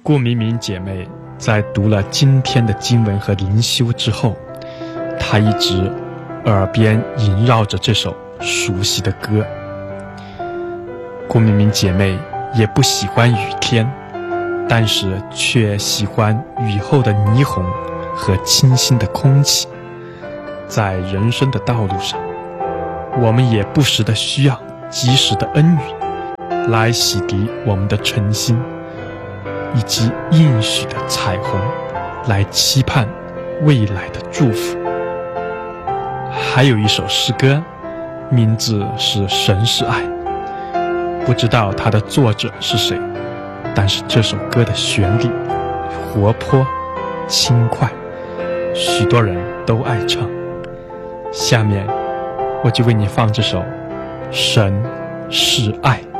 顾明明姐妹在读了今天的经文和灵修之后，她一直耳边萦绕着这首熟悉的歌。顾明明姐妹也不喜欢雨天，但是却喜欢雨后的霓虹和清新的空气。在人生的道路上，我们也不时地需要及时的恩雨来洗涤我们的诚心，以及应许的彩虹来期盼未来的祝福。还有一首诗歌，名字是《神是爱》，不知道它的作者是谁，但是这首歌的旋律活泼轻快，许多人都爱唱。下面我就为你放这首《神是爱》。